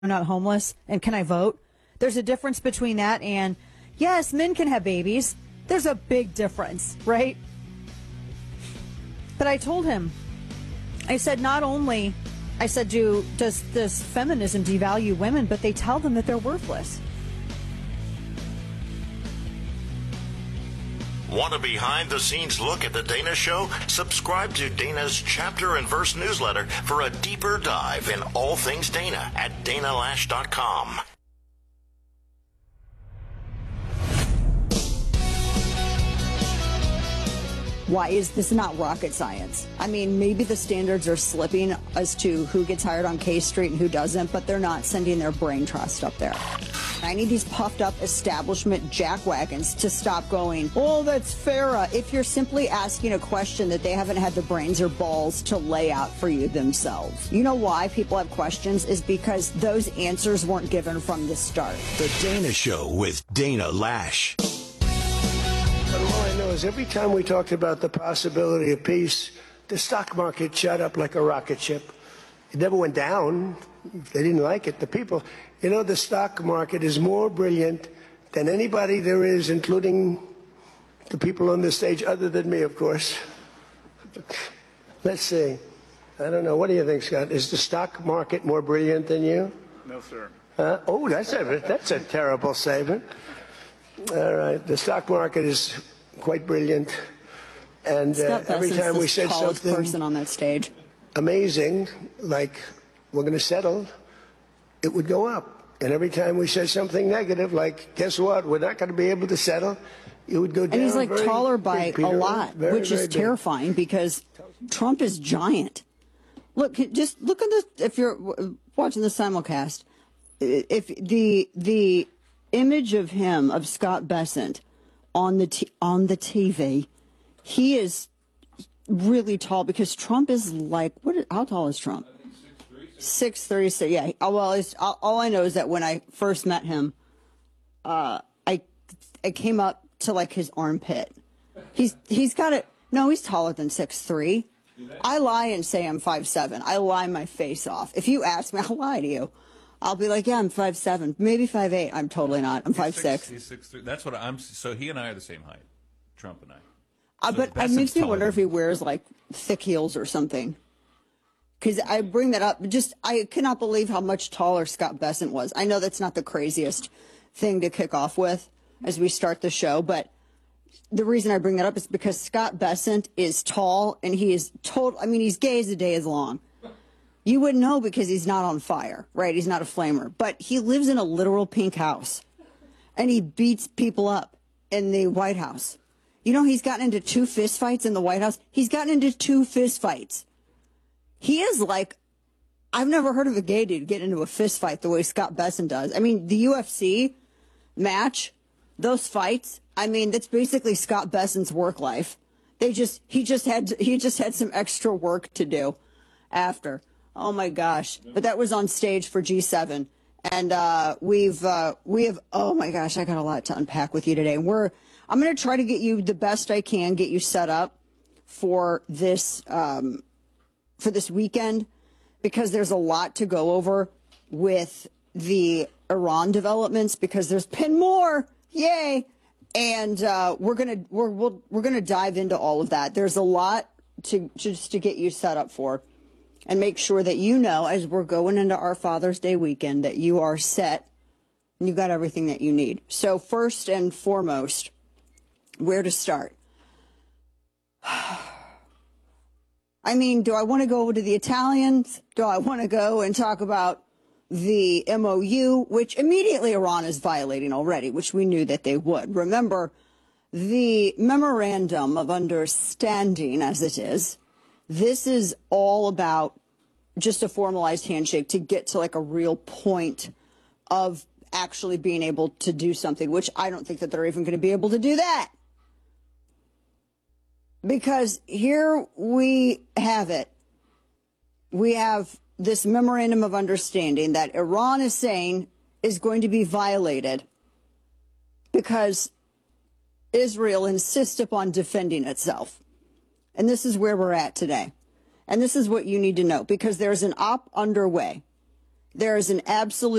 not homeless and can I vote? There's a difference between that and, yes, men can have babies. There's a big difference, right? But I told him, I said, not only, I said, does feminism devalue women, but they tell them that they're worthless. Want a behind-the-scenes look at The Dana Show? Subscribe to Dana's Chapter and Verse newsletter for a deeper dive in all things Dana at danalash.com. Why is this not rocket science? I mean, maybe the standards are slipping as to who gets hired on K Street and who doesn't, but they're not sending their brain trust up there. I need these puffed up establishment jackwagons to stop going, oh, that's Farah. If you're simply asking a question that they haven't had the brains or balls to lay out for you themselves. You know why people have questions is because those answers weren't given from the start. The Dana Show with Dana Lash. But all I know is every time we talked about the possibility of peace, the stock market shot up like a rocket ship. It never went down. They didn't like it. The people, you know, the stock market is more brilliant than anybody there is, including the people on the stage, other than me, of course. Let's see. I don't know. What do you think, Scott? Is the stock market more brilliant than you? No, sir. Oh, that's a terrible statement. All right. The stock market is quite brilliant. And every time we said something person on that stage. Amazing, like we're going to settle, it would go up. And every time we said something negative, like, guess what, we're not going to be able to settle, it would go down. And he's like taller by a lot, which is terrifying because Trump is giant. Look, just look at this. If you're watching the simulcast, if the image of him, of Scott Bessent, on the TV, he is really tall because Trump is like, how tall is Trump? 6'3". Yeah. Well, all I know is that when I first met him, I came up to like his armpit. He's got it. No, he's taller than 6'3". I lie and say I'm 5'7". I lie my face off. If you ask me, I'll lie to you. I'll be like, yeah, I'm 5'7", maybe 5'8". I'm totally not. I'm 5'6". He's 6'3". That's what I'm. So he and I are the same height, Trump and I. So but it makes me wonder if he wears like thick heels or something. Because I bring that up, I cannot believe how much taller Scott Bessent was. I know that's not the craziest thing to kick off with as we start the show, but the reason I bring that up is because Scott Bessent is tall and he is he's gay as the day is long. You wouldn't know because he's not on fire, right? He's not a flamer, but he lives in a literal pink house and he beats people up in the White House. You know, he's gotten into 2 fistfights in the White House. He's gotten into 2 fistfights. He is like, I've never heard of a gay dude get into a fistfight the way Scott Bessent does. I mean, the UFC match, those fights, I mean, that's basically Scott Bessent's work life. He just had some extra work to do after. Oh my gosh. But that was on stage for G7. And we have, oh my gosh, I got a lot to unpack with you today. I'm going to try to get you the best I can, get you set up for this weekend, because there's a lot to go over with the Iran developments, because there's been more. Yay. And we're going to dive into all of that. There's a lot to get you set up for, and make sure that you know, as we're going into our Father's Day weekend, that you are set and you've got everything that you need. So first and foremost, where to start? I mean, do I want to go over to the Italians? Do I want to go and talk about the MOU, which immediately Iran is violating already, which we knew that they would? Remember, the memorandum of understanding, as it is, this is all about just a formalized handshake to get to like a real point of actually being able to do something, which I don't think that they're even going to be able to do that. Because here we have it. We have this memorandum of understanding that Iran is saying is going to be violated because Israel insists upon defending itself. And this is where we're at today. And this is what you need to know, because there's an op underway. There is an absolute